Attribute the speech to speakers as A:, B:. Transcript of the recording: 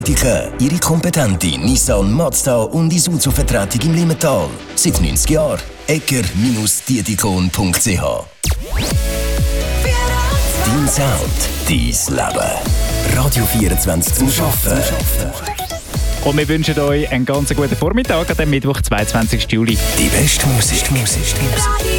A: Ihre kompetente Nissan, Mazda und Isuzu-Vertretung im Limmental. Seit 90 Jahren. Egger-Dietikon.ch. Dein Sound, dein Leben. Radio 24 zum Arbeiten.
B: Und wir wünschen euch einen ganz guten Vormittag an dem Mittwoch, 22. Juli.
A: Die beste Musik.